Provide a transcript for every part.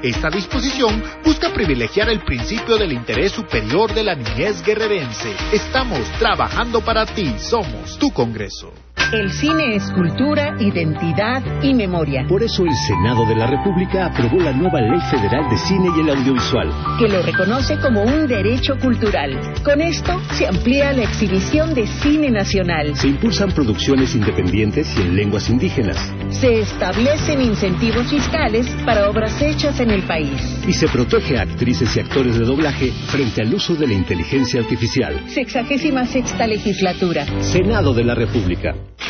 Esta disposición busca privilegiar el principio del interés superior de la niñez guerrerense. Estamos trabajando para ti. Somos tu Congreso. El cine es cultura, identidad y memoria. Por eso el Senado de la República aprobó la nueva Ley Federal de Cine y el Audiovisual, que lo reconoce como un derecho cultural. Con esto se amplía la exhibición de cine nacional. Se impulsan producciones independientes y en lenguas indígenas. Se establecen incentivos fiscales para obras hechas en el país. Y se protege a actrices y actores de doblaje frente al uso de la inteligencia artificial. 66ª legislatura. Senado de la República.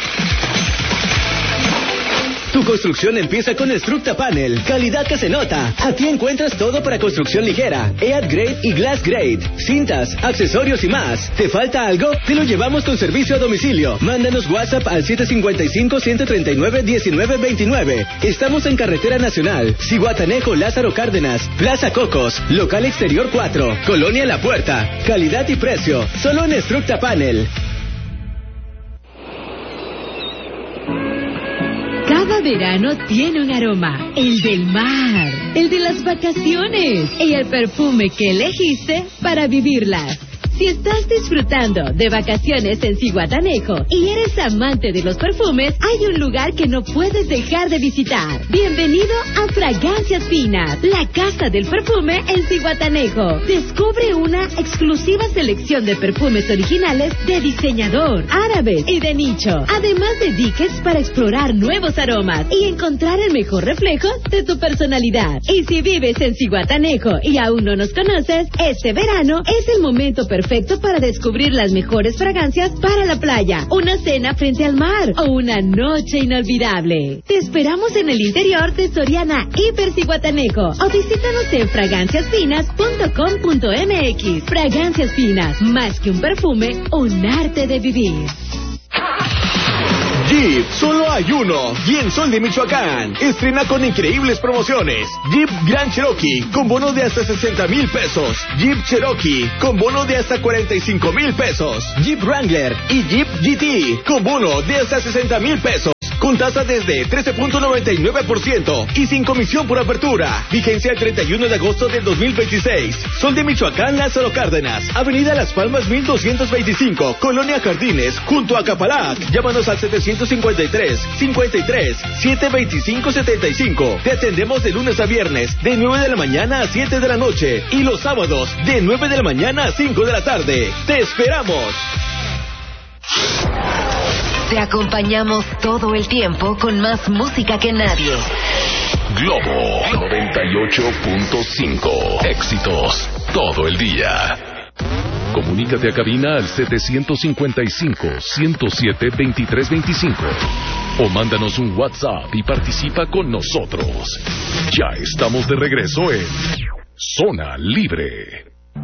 Tu construcción empieza con Structa Panel, calidad que se nota. Aquí encuentras todo para construcción ligera, EAD Grade y Glass Grade, cintas, accesorios y más. ¿Te falta algo? Te lo llevamos con servicio a domicilio. Mándanos WhatsApp al 755-139-1929. Estamos en Carretera Nacional, Zihuatanejo, Lázaro Cárdenas, Plaza Cocos, Local Exterior 4, Colonia La Puerta. Calidad y precio, solo en Structa Panel. Cada verano tiene un aroma, el del mar, el de las vacaciones y el perfume que elegiste para vivirlas. Si estás disfrutando de vacaciones en Zihuatanejo y eres amante de los perfumes, hay un lugar que no puedes dejar de visitar. Bienvenido a Fragancias Finas, la casa del perfume en Zihuatanejo. Descubre una exclusiva selección de perfumes originales de diseñador, árabes y de nicho, además de diques para explorar nuevos aromas y encontrar el mejor reflejo de tu personalidad. Y si vives en Zihuatanejo y aún no nos conoces, este verano es el momento perfecto para descubrir las mejores fragancias para la playa, una cena frente al mar o una noche inolvidable. Te esperamos en el interior de Soriana Hiper Zihuatanejo o visítanos en fraganciasfinas.com.mx. Fragancias Finas, más que un perfume, un arte de vivir. Jeep, solo hay uno, y en Sol de Michoacán, estrena con increíbles promociones. Jeep Grand Cherokee, con bono de hasta 60,000 pesos. Jeep Cherokee, con bono de hasta 45,000 pesos. Jeep Wrangler y Jeep GT, con bono de hasta 60,000 pesos. Con tasa desde 13.99% y sin comisión por apertura. Vigencia el 31 de agosto del 2026. Sol de Michoacán, Lázaro Cárdenas, Avenida Las Palmas 1225, Colonia Jardines, junto a Capalac. Llámanos al 753-53-725-75. Te atendemos de lunes a viernes, de 9 de la mañana a 7 de la noche. Y los sábados, de 9 de la mañana a 5 de la tarde. ¡Te esperamos! Te acompañamos todo el tiempo con más música que nadie. Globo 98.5. Éxitos todo el día. Comunícate a cabina al 755-107-2325 o mándanos un WhatsApp y participa con nosotros. Ya estamos de regreso en Zona Libre.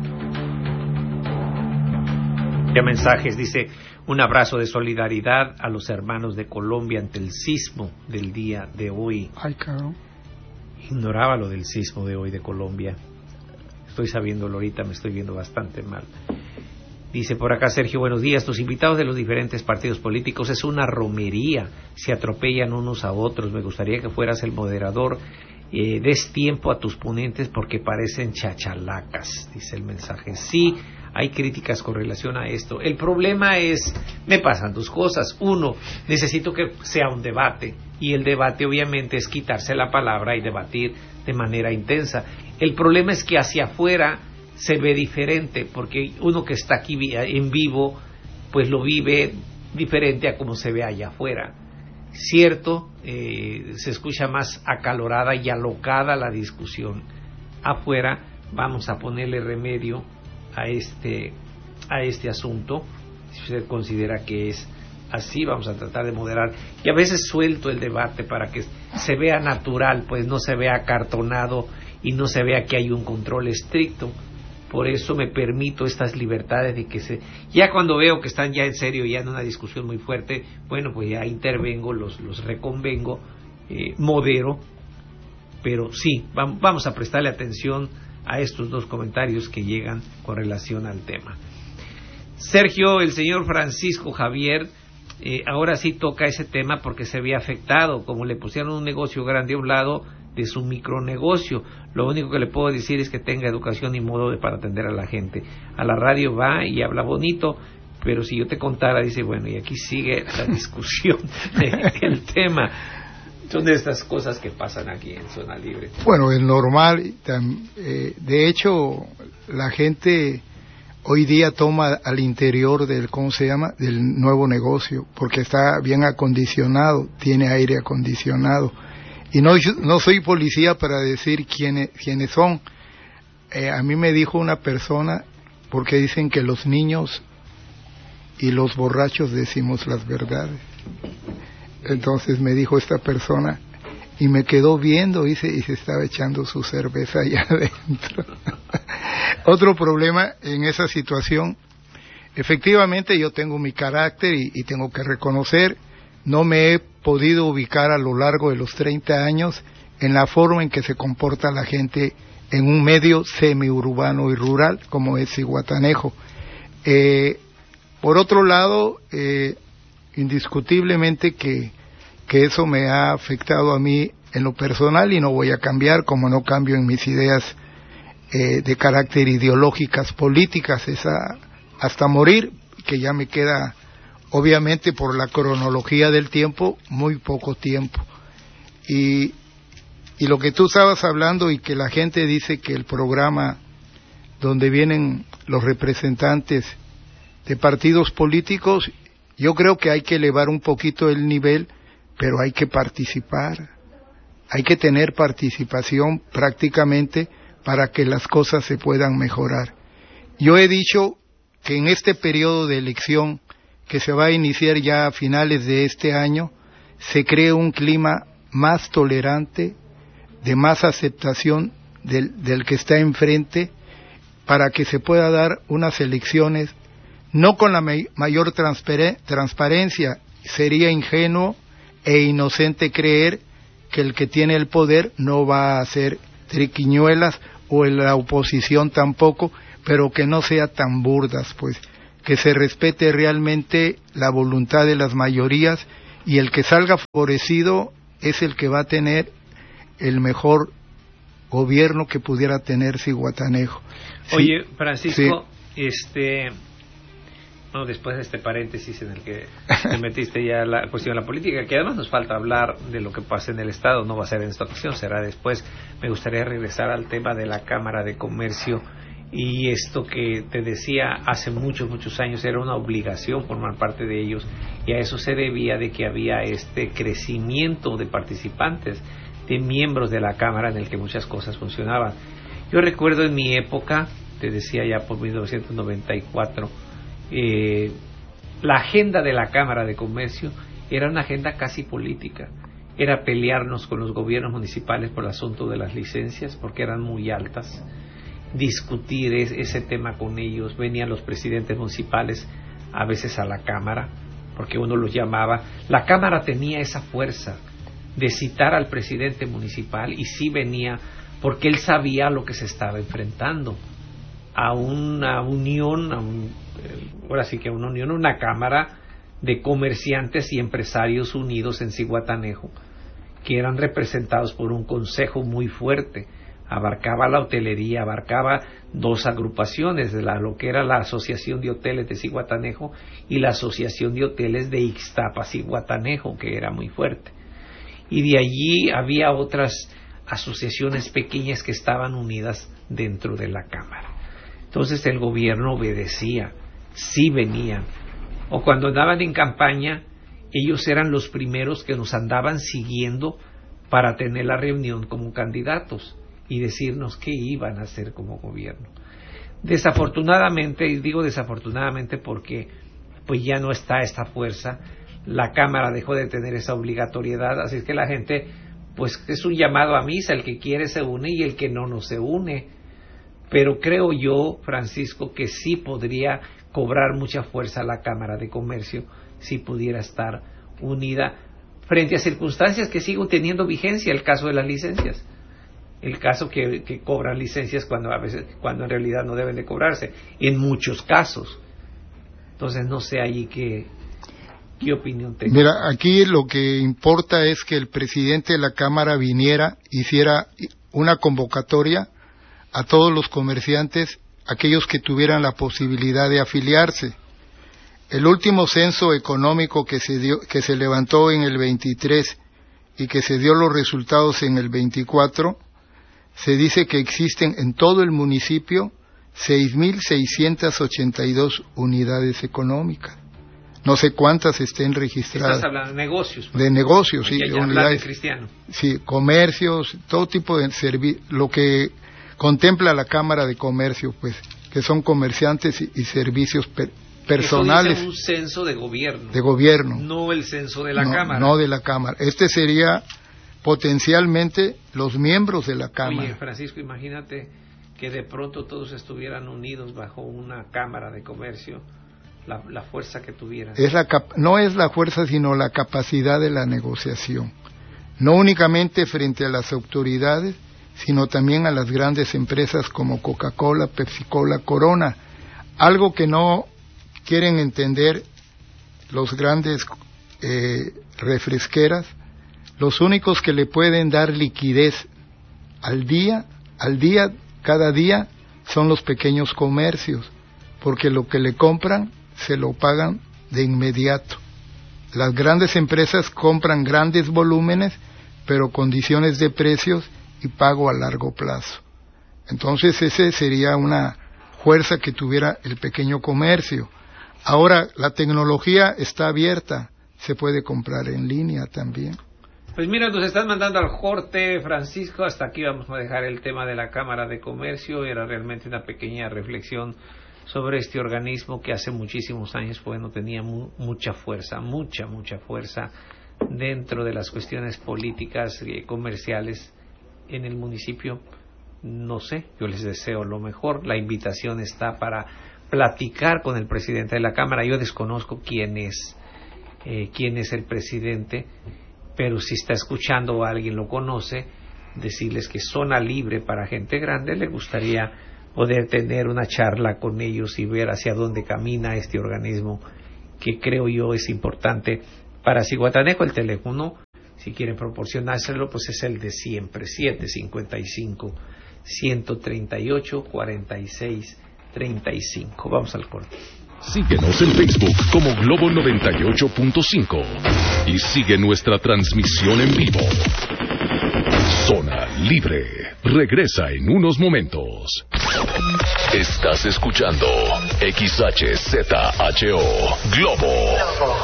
Ya mensajes, dice: un abrazo de solidaridad a los hermanos de Colombia ante el sismo del día de hoy. Ay, caro. Ignoraba lo del sismo de hoy de Colombia. Estoy sabiéndolo ahorita, me estoy viendo bastante mal. Dice por acá Sergio: buenos días, tus invitados de los diferentes partidos políticos es una romería, se atropellan unos a otros. Me gustaría que fueras el moderador, des tiempo a tus ponentes porque parecen chachalacas, dice el mensaje. Sí, hay críticas con relación a esto. El problema es, me pasan dos cosas. Uno, necesito que sea un debate, y el debate obviamente es quitarse la palabra y debatir de manera intensa. El problema es que hacia afuera se ve diferente, porque uno que está aquí en vivo, pues lo vive diferente a como se ve allá afuera. Cierto, se escucha más acalorada y alocada la discusión. Afuera vamos a ponerle remedio a este asunto. Si usted considera que es así, vamos a tratar de moderar, y a veces suelto el debate para que se vea natural, pues no se vea acartonado y no se vea que hay un control estricto. Por eso me permito estas libertades de que ya cuando veo que están ya en serio, ya en una discusión muy fuerte, bueno, pues ya intervengo, los reconvengo, modero, pero sí, vamos a prestarle atención a estos dos comentarios que llegan con relación al tema. Sergio, el señor Francisco Javier, ahora sí toca ese tema porque se ve afectado, como le pusieron un negocio grande a un lado, de su micronegocio. Lo único que le puedo decir es que tenga educación y modo para atender a la gente. A la radio va y habla bonito, pero si yo te contara, dice, bueno, y aquí sigue la discusión del tema. Son de estas cosas que pasan aquí en Zona Libre. Bueno, es normal. De hecho, la gente hoy día toma al interior del, ¿cómo se llama?, del nuevo negocio, porque está bien acondicionado, tiene aire acondicionado. Y no soy policía para decir quiénes son. A mí me dijo una persona, porque dicen que los niños y los borrachos decimos las verdades. Entonces me dijo esta persona, y me quedó viendo y se estaba echando su cerveza allá adentro. Otro problema en esa situación, efectivamente yo tengo mi carácter y tengo que reconocer, no me he podido ubicar a lo largo de los 30 años en la forma en que se comporta la gente en un medio semiurbano y rural como es Zihuatanejo. Por otro lado, indiscutiblemente que eso me ha afectado a mí en lo personal y no voy a cambiar, como no cambio en mis ideas de carácter ideológicas, políticas, hasta morir, que ya me queda, obviamente por la cronología del tiempo, muy poco tiempo. Y lo que tú estabas hablando y que la gente dice que el programa donde vienen los representantes de partidos políticos, yo creo que hay que elevar un poquito el nivel, pero hay que participar, hay que tener participación prácticamente para que las cosas se puedan mejorar. Yo he dicho que en este periodo de elección que se va a iniciar ya a finales de este año, se cree un clima más tolerante, de más aceptación del que está enfrente, para que se pueda dar unas elecciones, no con la mayor transparencia. Sería ingenuo e inocente creer que el que tiene el poder no va a hacer triquiñuelas, o en la oposición tampoco, pero que no sea tan burdas, pues, que se respete realmente la voluntad de las mayorías, y el que salga favorecido es el que va a tener el mejor gobierno que pudiera tener Zihuatanejo. Oye, Francisco, sí. Después de este paréntesis en el que te metiste ya la cuestión de la política, que además nos falta hablar de lo que pasa en el Estado, no va a ser en esta ocasión, será después. Me gustaría regresar al tema de la Cámara de Comercio y esto que te decía, hace muchos años era una obligación formar parte de ellos, y a eso se debía de que había este crecimiento de participantes, de miembros de la Cámara, en el que muchas cosas funcionaban. Yo recuerdo en mi época, te decía ya por 1994, la agenda de la Cámara de Comercio era una agenda casi política. Era pelearnos con los gobiernos municipales por el asunto de las licencias, porque eran muy altas, discutir ese tema con ellos. Venían los presidentes municipales a veces a la Cámara, porque uno los llamaba. La Cámara tenía esa fuerza de citar al presidente municipal, y sí venía porque él sabía lo que se estaba enfrentando, a una unión, una cámara de comerciantes y empresarios unidos en Zihuatanejo, que eran representados por un consejo muy fuerte. Abarcaba la hotelería, abarcaba dos agrupaciones, lo que era la Asociación de Hoteles de Zihuatanejo y la Asociación de Hoteles de Ixtapa, Zihuatanejo, que era muy fuerte. Y de allí había otras asociaciones pequeñas que estaban unidas dentro de la Cámara. Entonces el gobierno obedecía, sí venían. O cuando andaban en campaña, ellos eran los primeros que nos andaban siguiendo para tener la reunión como candidatos y decirnos qué iban a hacer como gobierno. Desafortunadamente, y digo desafortunadamente porque pues ya no está esta fuerza, la Cámara dejó de tener esa obligatoriedad, así es que la gente, pues es un llamado a misa, el que quiere se une y el que no se une. Pero creo yo, Francisco, que sí podría cobrar mucha fuerza la Cámara de Comercio si pudiera estar unida frente a circunstancias que siguen teniendo vigencia. El caso de las licencias, el caso que cobran licencias cuando en realidad no deben de cobrarse, en muchos casos. Entonces no sé allí qué ¿Qué opinión tengo? Mira, aquí lo que importa es que el presidente de la Cámara viniera, hiciera una convocatoria a todos los comerciantes, aquellos que tuvieran la posibilidad de afiliarse. El último censo económico que se levantó en el 23 y que se dio los resultados en el 24, se dice que existen en todo el municipio 6.682 unidades económicas. No sé cuántas estén registradas. Estás hablando de negocios. De negocios, sí. Unidades. De cristiano. Sí, comercios, todo tipo de servicios. Lo que contempla la Cámara de Comercio, pues, que son comerciantes y servicios personales. Eso dice un censo de gobierno. De gobierno. No el censo de la Cámara. No de la Cámara. Este sería potencialmente los miembros de la Cámara. Oye, Francisco, imagínate que de pronto todos estuvieran unidos bajo una Cámara de Comercio. La fuerza que tuvieran. No es la fuerza, sino la capacidad de la negociación. No únicamente frente a las autoridades, sino también a las grandes empresas como Coca-Cola, Pepsi-Cola, Corona. Algo que no quieren entender los grandes refresqueras, los únicos que le pueden dar liquidez al día, cada día, son los pequeños comercios, porque lo que le compran se lo pagan de inmediato. Las grandes empresas compran grandes volúmenes, pero condiciones de precios y pago a largo plazo. Entonces ese sería una fuerza que tuviera el pequeño comercio. Ahora la tecnología está abierta, se puede comprar en línea también. Pues mira, nos están mandando al corte, Francisco. Hasta aquí vamos a dejar el tema de la Cámara de Comercio. Era realmente una pequeña reflexión sobre este organismo que hace muchísimos años tenía mucha fuerza dentro de las cuestiones políticas y comerciales en el municipio. No sé, yo les deseo lo mejor. La invitación está para platicar con el presidente de la Cámara. Yo desconozco quién es el presidente, pero si está escuchando o alguien lo conoce, decirles que Zona Libre para gente grande le gustaría poder tener una charla con ellos y ver hacia dónde camina este organismo, que creo yo es importante para Zihuatanejo. El teléfono, si quieren proporcionárselo, pues es el de siempre, 755-138-4635. Vamos al corte. Síguenos en Facebook como Globo 98.5 y sigue nuestra transmisión en vivo. Zona Libre regresa en unos momentos. Estás escuchando XHZHO Globo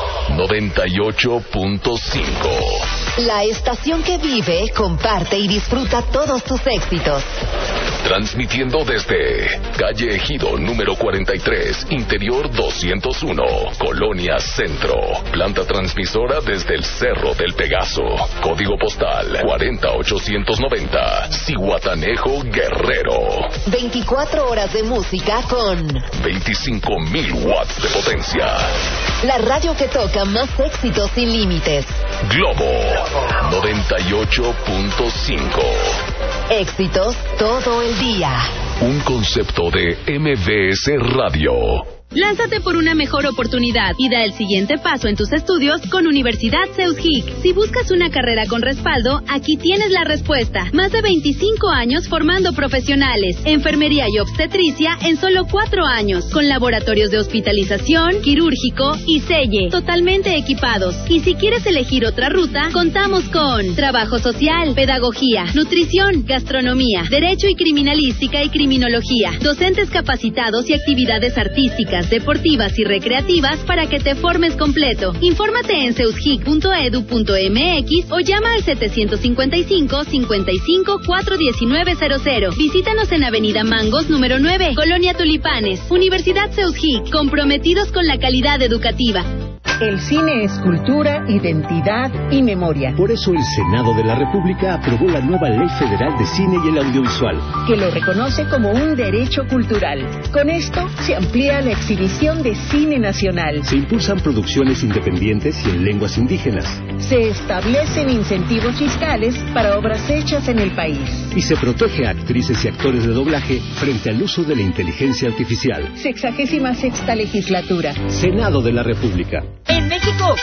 98.5. La estación que vive, comparte y disfruta todos tus éxitos. Transmitiendo desde Calle Ejido número 43, Interior 201, Colonia Centro. Planta transmisora desde el Cerro del Pegaso. Código postal 40890, Zihuatanejo, Guerrero. 24 horas de música con 25,000 watts de potencia. La radio que toca más éxitos sin límites. Globo 98.5. Éxitos todo el día. Un concepto de MBS Radio. Lánzate por una mejor oportunidad y da el siguiente paso en tus estudios con Universidad Seusgic. Si buscas una carrera con respaldo, aquí tienes la respuesta. Más de 25 años formando profesionales. Enfermería y obstetricia en solo 4 años. Con laboratorios de hospitalización, quirúrgico y selle. Totalmente equipados. Y si quieres elegir otra ruta, contamos con trabajo social, pedagogía, nutrición, gastronomía, derecho y criminalística y criminología. Docentes capacitados y actividades artísticas, deportivas y recreativas para que te formes completo. Infórmate en seusgic.edu.mx o llama al 755-55-41900. Visítanos en Avenida Mangos número 9, Colonia Tulipanes. Universidad Seusgic, comprometidos con la calidad educativa. El cine es cultura, identidad y memoria. Por eso el Senado de la República aprobó la nueva Ley Federal de Cine y el Audiovisual, que lo reconoce como un derecho cultural. Con esto se amplía la exhibición de cine nacional. Se impulsan producciones independientes y en lenguas indígenas. Se establecen incentivos fiscales para obras hechas en el país. Y se protege a actrices y actores de doblaje frente al uso de la inteligencia artificial. 66ª legislatura. Senado de la República. En México